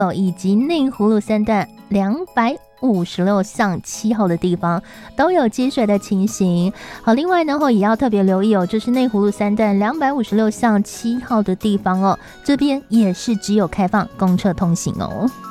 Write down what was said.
以及内湖路3段256巷7号的地方都有积水的情形。好，另外呢也要特别留意就是内湖路3段256巷7号的地方这边也是只有开放公车通行